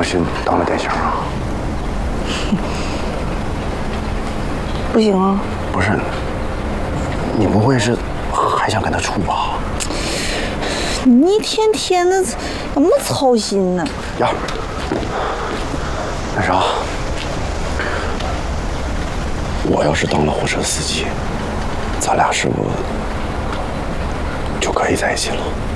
心当了电刑啊？ 不行啊！ 不是，你不会是还想跟他处吧？ 你一天天的怎么操心呢？ 呀，那啥，我要是当了火车司机，咱俩是不就可以在一起了？